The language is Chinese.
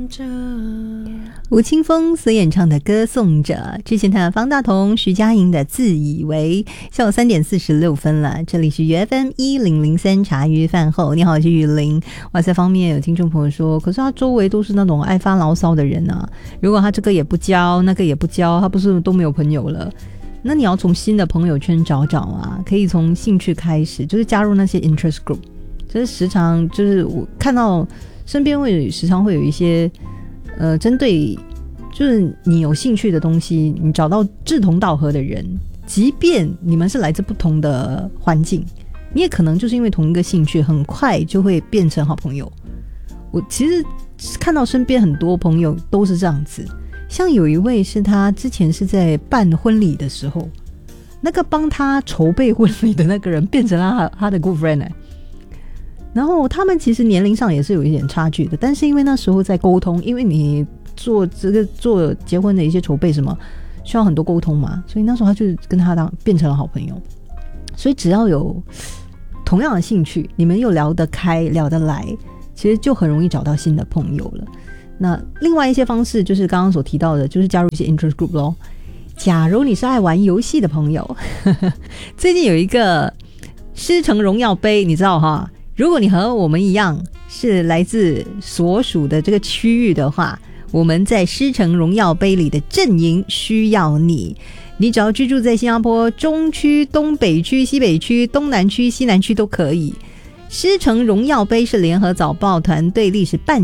着。 吴青峰所演唱的《歌颂者》，之前他方大同、徐佳莹的《自以为》。下午3点46分了，这里是 UFM 1003茶余饭后。你好，我是雨林。哇塞，方面有听众朋友说，可是他周围都是那种爱发牢骚的人啊，如果他这个也不交，那个也不交，他不是都没有朋友了？那你要从新的朋友圈找找啊，可以从兴趣开始，就是加入那些 interest group。就是时常就是我看到身边时常会有一些针对就是你有兴趣的东西，你找到志同道合的人，即便你们是来自不同的环境，你也可能就是因为同一个兴趣很快就会变成好朋友。我其实看到身边很多朋友都是这样子，像有一位是他之前是在办婚礼的时候，那个帮他筹备婚礼的那个人变成了他的 good friend。然后他们其实年龄上也是有一点差距的，但是因为那时候在沟通，因为你做结婚的一些筹备什么需要很多沟通嘛，所以那时候他就跟他变成了好朋友。所以只要有同样的兴趣，你们又聊得开聊得来，其实就很容易找到新的朋友了。那另外一些方式就是刚刚所提到的，就是加入一些 interest group 咯。假如你是爱玩游戏的朋友最近有一个狮城荣耀杯，你知道哈，如果你和我们一样是来自所属的这个区域的话，我们在狮城荣耀杯里的阵营需要你。你只要居住在新加坡中区、东北区、西北区、东南区、西南区都可以。狮城荣耀杯是联合早报团队历时半